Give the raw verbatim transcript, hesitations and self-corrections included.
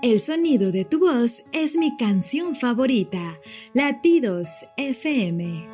El sonido de tu voz es mi canción favorita. Latidos F M.